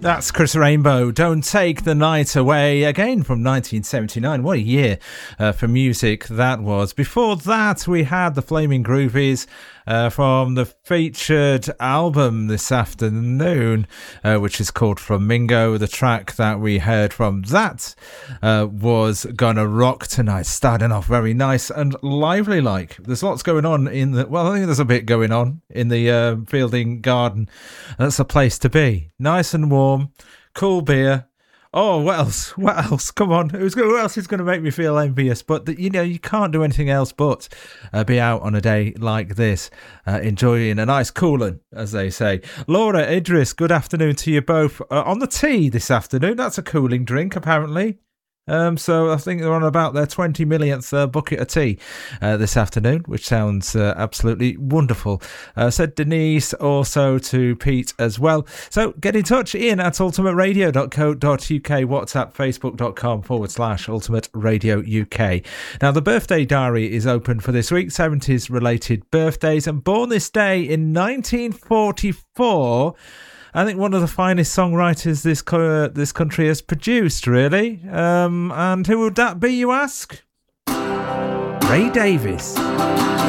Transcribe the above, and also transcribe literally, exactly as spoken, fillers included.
That's Chris Rainbow, Don't Take the Night Away, again from nineteen seventy-nine. What a year uh, for music that was. Before that, we had the Flaming Groovies uh, from the featured album this afternoon, uh, which is called Flamingo. The track that we heard from that uh, was Gonna Rock Tonight, starting off very nice and lively like. There's lots going on in the, well, I think there's a bit going on in the uh, Fielding Garden. That's a place to be. Nice and warm, cool beer. Oh, what else? What else? Come on. Who's, who else is going to make me feel envious? But, the, you know, you can't do anything else but uh, be out on a day like this, uh, enjoying a nice cooling, as they say. Laura, Idris, good afternoon to you both. Uh, on the tea this afternoon, that's a cooling drink, apparently. Um, so I think they're on about their twenty millionth uh, bucket of tea uh, this afternoon, which sounds uh, absolutely wonderful. Uh, said Denise, also to Pete as well. So get in touch, Ian at ultimate radio dot co dot uk, WhatsApp, facebook.com forward slash ultimate radio UK. Now, the birthday diary is open for this week, seventies related birthdays, and born this day in nineteen forty-four. I think one of the finest songwriters this co- this country has produced, really. Um, and who would that be, you ask? Ray Davies.